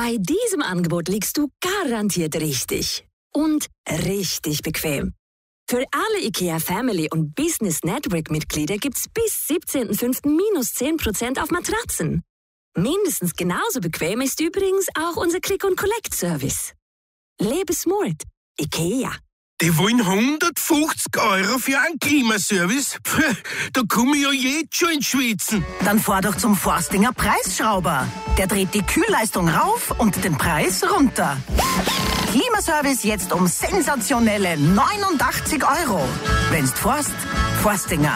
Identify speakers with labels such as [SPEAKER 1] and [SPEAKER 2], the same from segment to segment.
[SPEAKER 1] Bei diesem Angebot liegst du garantiert richtig. Und richtig bequem. Für alle IKEA Family und Business Network Mitglieder gibt's bis 17.05. minus 10% auf Matratzen. Mindestens genauso bequem ist übrigens auch unser Click-and-Collect-Service. Lebe smart. IKEA.
[SPEAKER 2] Die wollen 150 € für einen Klimaservice? Da komme ich ja jetzt schon ins Schwitzen.
[SPEAKER 3] Dann fahr doch zum Forstinger Preisschrauber. Der dreht die Kühlleistung rauf und den Preis runter. Klimaservice jetzt um sensationelle 89 €. Wenn's forst, Forstinger.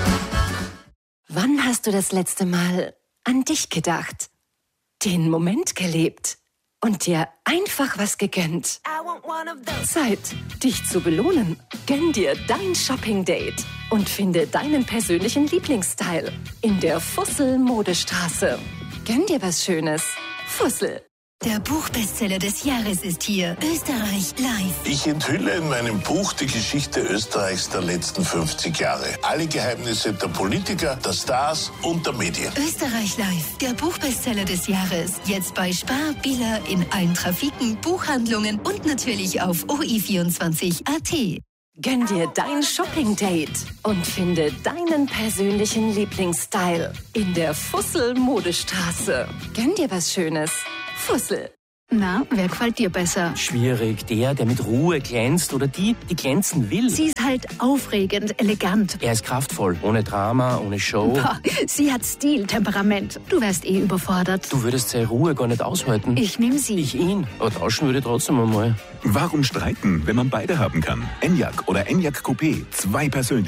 [SPEAKER 4] Wann hast du das letzte Mal an dich gedacht? Den Moment gelebt? Und dir einfach was gegönnt. Zeit, dich zu belohnen. Gönn dir dein Shopping-Date und finde deinen persönlichen Lieblingsstyle in der Fussel-Modestraße. Gönn dir was Schönes. Fussel.
[SPEAKER 5] Der Buchbestseller des Jahres ist hier. Österreich live.
[SPEAKER 6] Ich enthülle in meinem Buch die Geschichte Österreichs der letzten 50 Jahre. Alle Geheimnisse der Politiker, der Stars und der Medien.
[SPEAKER 5] Österreich live. Der Buchbestseller des Jahres. Jetzt bei Spar, Billa, in allen Trafiken, Buchhandlungen und natürlich auf OI24.at.
[SPEAKER 4] Gönn dir dein Shopping-Date und finde deinen persönlichen Lieblingsstyle in der Fussel-Modestraße. Gönn dir was Schönes. Fussel.
[SPEAKER 7] Na, wer gefällt dir besser?
[SPEAKER 8] Schwierig. Der mit Ruhe glänzt oder die glänzen will.
[SPEAKER 7] Sie ist halt aufregend, elegant.
[SPEAKER 8] Er ist kraftvoll, ohne Drama, ohne Show.
[SPEAKER 7] Boah, sie hat Stil, Temperament. Du wärst eh überfordert.
[SPEAKER 8] Du würdest seine Ruhe gar nicht aushalten.
[SPEAKER 7] Ich nehm sie.
[SPEAKER 8] Ich ihn. Aber tauschen würde ich trotzdem einmal.
[SPEAKER 9] Warum streiten, wenn man beide haben kann? Enyaq oder Enyaq Coupé. 2 persönlich.